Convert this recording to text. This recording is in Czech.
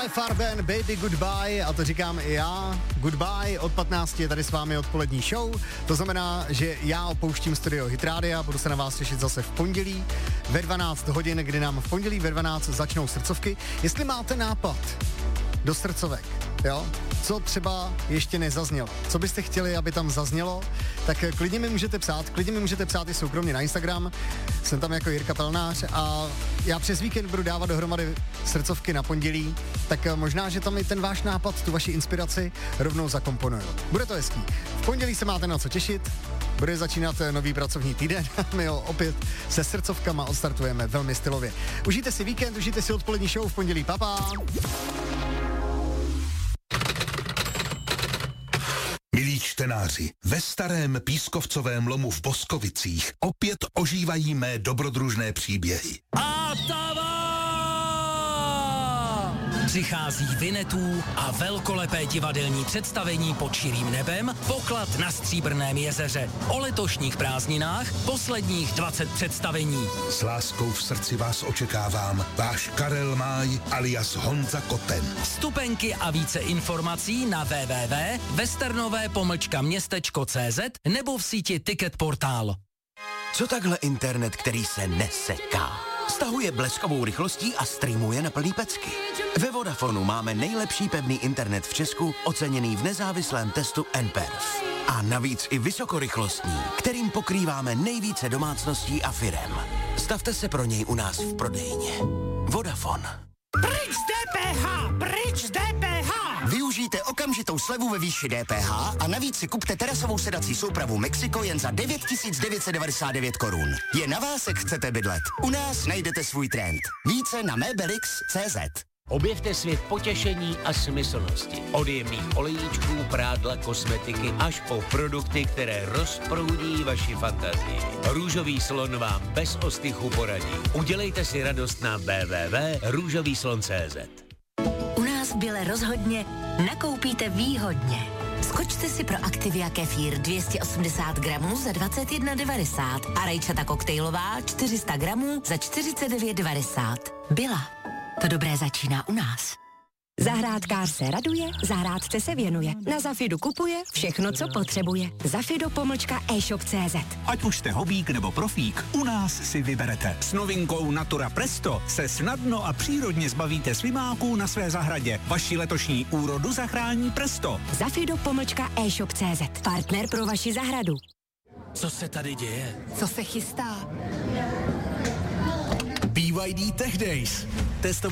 Tohle Farben, Baby Goodbye, a to říkám i já. Goodbye, od 15 je tady s vámi odpolední show. To znamená, že já opouštím studio Hit Rádia, budu se na vás těšit zase v pondělí ve 12 hodin, kdy nám v pondělí ve 12 začnou srdcovky. Jestli máte nápad do srdcovek, jo, co třeba ještě nezaznělo, co byste chtěli, aby tam zaznělo, tak klidně mi můžete psát i soukromně na Instagram, jsem tam jako Jirka Pelnář a já přes víkend budu dávat dohromady srdcovky na pondělí, tak možná, že tam i ten váš nápad, tu vaši inspiraci rovnou zakomponuju. Bude to hezký. V pondělí se máte na co těšit, bude začínat nový pracovní týden a my ho opět se srdcovkama odstartujeme velmi stylově. Užijte si víkend, užijte si odpolední show v pondělí, papa. Milí čtenáři, ve starém pískovcovém lomu v Boskovicích opět ožívají mé dobrodružné příběhy. A přichází Vinetů a velkolepé divadelní představení pod širým nebem, poklad na Stříbrném jezeře. O letošních prázdninách posledních 20 představení. S láskou v srdci vás očekávám, váš Karel Máj alias Honza Koten. Vstupenky a více informací na www.westernové-městečko.cz nebo v síti Ticket Portál. Co takhle internet, který se neseká? Stahuje bleskovou rychlostí a streamuje na plný pecky. Ve Vodafonu máme nejlepší pevný internet v Česku, oceněný v nezávislém testu nPerf. A navíc i vysokorychlostní, kterým pokrýváme nejvíce domácností a firem. Stavte se pro něj u nás v prodejně. Vodafone. Pryč z DPH! Pryč z DPH! Využijte okamžitou slevu ve výši DPH a navíc si kupte terasovou sedací soupravu Mexico jen za 9 999 korun. Je na vás, jak chcete bydlet. U nás najdete svůj trend. Více na Mebelix.cz. Objevte svět potěšení a smyslnosti. Od jemných olejíčků, prádla, kosmetiky až po produkty, které rozproudí vaši fantazii. Růžový slon vám bez ostychu poradí. Udělejte si radost na www.růžovýslon.cz. U nás v Bile rozhodně nakoupíte výhodně. Skočte si pro Activia Kefír 280 gramů za 21,90 a rajčata koktejlová 400 gramů za 49,90. Byla. To dobré začíná u nás. Zahrádkář se raduje, zahrádce se věnuje. Na Zafidu kupuje všechno, co potřebuje. Zafido-e-shop.cz. Ať už jste hobík nebo profík, u nás si vyberete. S novinkou Natura Presto se snadno a přírodně zbavíte slimáků na své zahradě. Vaši letošní úrodu zachrání Presto. Zafido-e-shop.cz. Partner pro vaši zahradu. Co se tady děje? Co se chystá? BYD Tech Days.